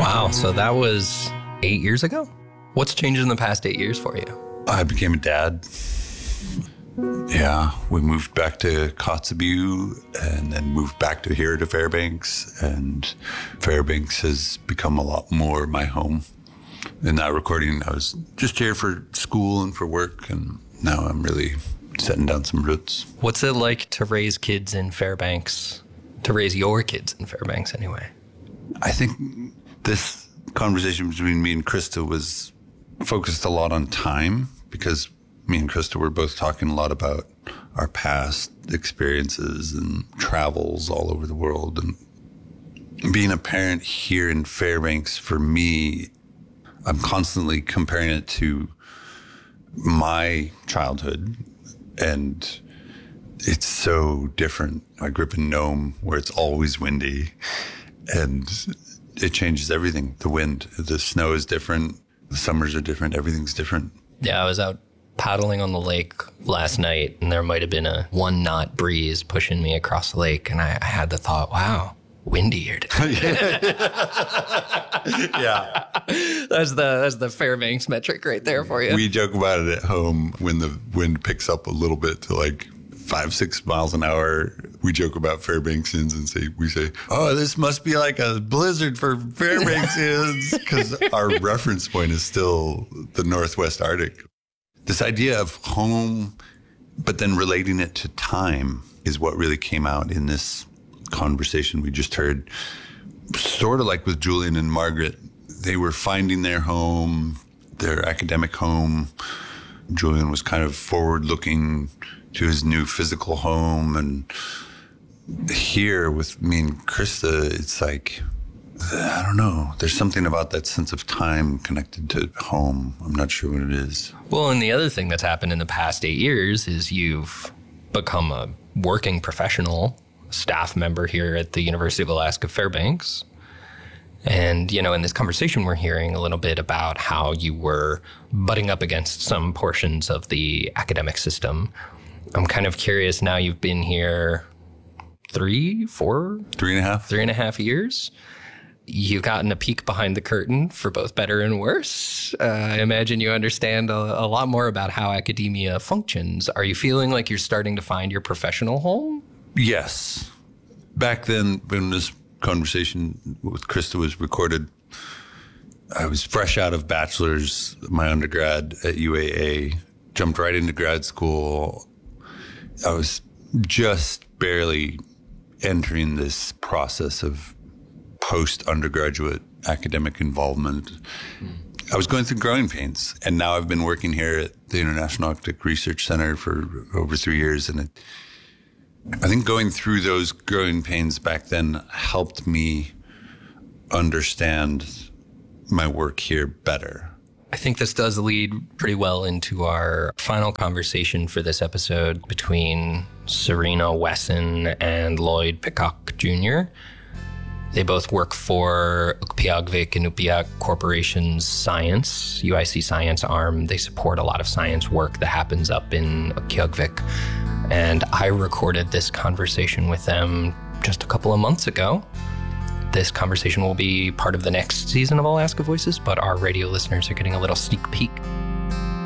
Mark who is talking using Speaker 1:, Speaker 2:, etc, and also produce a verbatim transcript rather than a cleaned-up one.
Speaker 1: Wow, so that was eight years ago? What's changed in the past eight years for you?
Speaker 2: I became a dad. Yeah, we moved back to Kotzebue and then moved back to here to Fairbanks. And Fairbanks has become a lot more my home. In that recording, I was just here for school and for work. And now I'm really setting down some roots.
Speaker 1: What's it like to raise kids in Fairbanks? To raise your kids in Fairbanks, anyway?
Speaker 2: I think this conversation between me and Krista was focused a lot on time because me and Krista were both talking a lot about our past experiences and travels all over the world. And being a parent here in Fairbanks, for me, I'm constantly comparing it to my childhood, and it's so different. I grew up in Nome, where it's always windy, and it changes everything. The wind, the snow is different, the summers are different, everything's different.
Speaker 1: Yeah, I was out paddling on the lake last night, and there might have been a one knot breeze pushing me across the lake, and I, I had the thought, wow, windy here today.
Speaker 2: Yeah.
Speaker 1: That's the that's the Fairbanks metric right there for you.
Speaker 2: We joke about it at home when the wind picks up a little bit to like five, six miles an hour. We joke about Fairbanksians and say, we say, oh, this must be like a blizzard for Fairbanksians, because our reference point is still the Northwest Arctic. This idea of home, but then relating it to time is what really came out in this conversation we just heard. Sort of like with Julian and Margaret, they were finding their home, their academic home. Julian was kind of forward-looking to his new physical home. And here with me and Krista, it's like, I don't know. There's something about that sense of time connected to home. I'm not sure what it is.
Speaker 1: Well, and the other thing that's happened in the past eight years is you've become a working professional, staff member here at the University of Alaska Fairbanks. And, you know, in this conversation, we're hearing a little bit about how you were butting up against some portions of the academic system. I'm kind of curious now, you've been here three, four?
Speaker 2: Three and a half.
Speaker 1: Three and a half years. You've gotten a peek behind the curtain for both better and worse. Uh, I imagine you understand a, a lot more about how academia functions. Are you feeling like you're starting to find your professional home?
Speaker 2: Yes. Back then, when this conversation with Krista was recorded, I was fresh out of bachelor's, my undergrad at U A A, jumped right into grad school. I was just barely entering this process of post-undergraduate academic involvement. Mm. I was going through growing pains, and now I've been working here at the International Arctic Research Center for over three years, and it, I think going through those growing pains back then helped me understand my work here better.
Speaker 1: I think this does lead pretty well into our final conversation for this episode between Serena Wesson and Lloyd Peacock Junior They both work for Utqiagvik and Inupiaq Corporation's Science, U I C Science arm. They support a lot of science work that happens up in Utqiagvik. And I recorded this conversation with them just a couple of months ago. This conversation will be part of the next season of Alaska Voices, but our radio listeners are getting a little sneak peek.